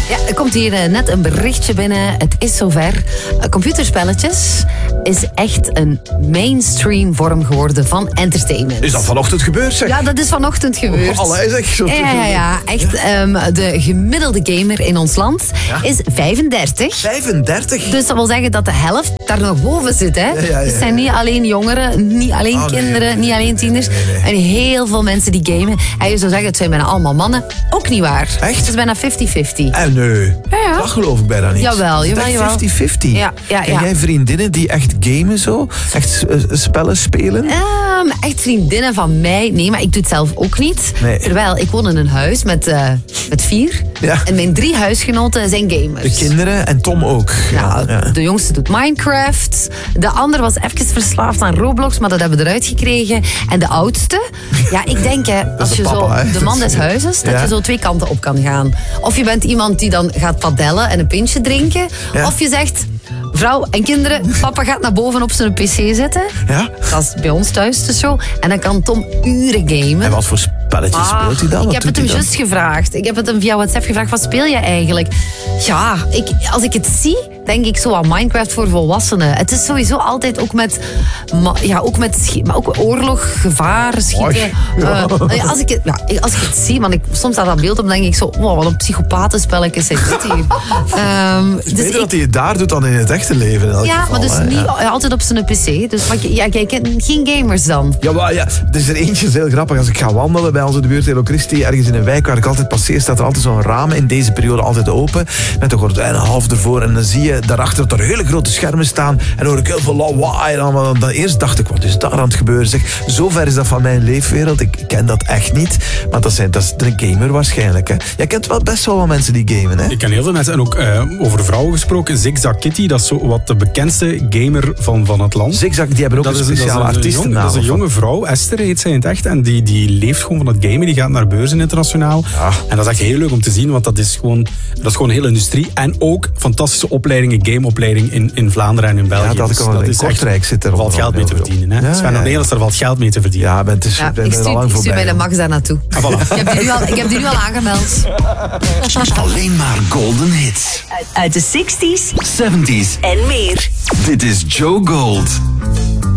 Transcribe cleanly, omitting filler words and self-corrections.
Ja, er komt hier net een berichtje binnen. Het is zover. Computerspelletjes is echt een mainstream vorm geworden van entertainment. Is dat vanochtend gebeurd, zeg? Ja, dat is vanochtend gebeurd. Allee, zeg. Zo Ja. Echt, de gemiddelde gamer in ons land is 35. 35? Dus dat wil zeggen dat de helft daar nog boven zit. Hè? Het zijn niet alleen jongeren, niet alleen kinderen, niet alleen tieners. En heel veel mensen die gamen. En je zou zeggen, het zijn bijna allemaal mannen. Ook niet waar. Echt? Het is bijna 50-50. Nee, Ja. dat geloof ik bijna niet. Jawel. Het is echt 50-50. Ja. En jij vriendinnen die echt gamen zo? Echt spellen spelen? Echt vriendinnen van mij? Nee, maar ik doe het zelf ook niet. Nee. Terwijl ik woon in een huis met 4. Ja. En mijn 3 huisgenoten zijn gamers. De kinderen en Tom ook. Ja, de jongste doet Minecraft. De ander was even verslaafd aan Roblox, maar dat hebben we eruit gekregen. En de oudste, ja, ik denk als je papa, zo de man des huizes, dat je zo 2 kanten op kan gaan. Of je bent iemand die dan gaat padellen en een pintje drinken. Ja. Of je zegt, vrouw en kinderen, papa gaat naar boven op zijn PC zitten. Ja? Dat is bij ons thuis dus zo. En dan kan Tom uren gamen. En wat voor spelletjes speelt hij dan? Ik Wat heb doet het hem hij dan? juist gevraagd. Ik heb het hem via WhatsApp gevraagd. Wat speel je eigenlijk? Ja, als ik het zie, denk ik zo aan Minecraft voor volwassenen. Het is sowieso altijd ook met maar ook oorlog, gevaar, schieten. Als ik het zie, want soms staat dat beeld op, dan denk ik zo, wow, wat een psychopatenspelletjes zijn dit hier. Het is beter dat hij het daar doet dan in het echte leven. In elk geval, maar dus niet altijd op zijn PC. Dus kijk, geen gamers dan. Ja, maar ja, er is er eentje, is heel grappig. Als ik ga wandelen bij ons in de buurt, Helo Christi, ergens in een wijk waar ik altijd passeer, staat er altijd zo'n raam in deze periode altijd open, met de gordijnen half ervoor. En dan zie je daarachter dat er hele grote schermen staan en hoor ik heel veel lawaai. En dan eerst dacht ik, wat is daar aan het gebeuren? Zeg, zo ver is dat van mijn leefwereld. Ik ken dat echt niet. Maar dat is de gamer waarschijnlijk. Hè. Jij kent wel best wel wat mensen die gamen, hè? Ik ken heel veel mensen. En ook over vrouwen gesproken. Zigzag Kitty, dat is zo wat de bekendste gamer van het land. Zigzag, die hebben ook een speciale artiestennaam. Dat is een jonge vrouw. Esther heet zij in het echt. En die leeft gewoon van het gamen. Die gaat naar beurzen internationaal. Ja. En dat is echt heel leuk om te zien. Want dat is gewoon een hele industrie. En ook fantastische opleidingen, gameopleiding in Vlaanderen en in België. Ja, dat ik al in Kortrijk zit er. Er valt geld mee te verdienen. Hè? Ja, Sven Nederlands, er valt geld mee te verdienen. Ja, ik stuur bij de Max daar naartoe. Ah, voilà. Ik heb die nu al aangemeld. Alleen maar golden hits. Uit de 60s, 70s en meer. Dit is Joe Gold.